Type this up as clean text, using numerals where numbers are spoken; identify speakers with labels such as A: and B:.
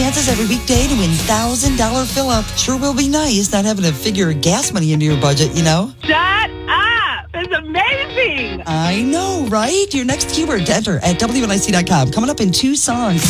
A: chances every weekday to win $1,000 fill-up. Sure will be nice not having to figure gas money into your budget, you know?
B: Shut up! It's amazing!
A: I know, right? Your next keyword to enter at WNIC.com. Coming up in 2 songs.